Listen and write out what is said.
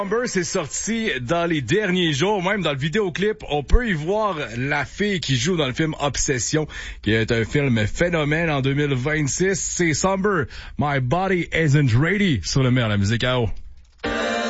Somber, c'est sorti dans les derniers jours, même dans le vidéoclip, on peut y voir la fille qui joue dans le film Obsession, qui est un film phénomène en 2026. C'est Somber, My Body Isn't Ready sur le Mer, la musique à eau.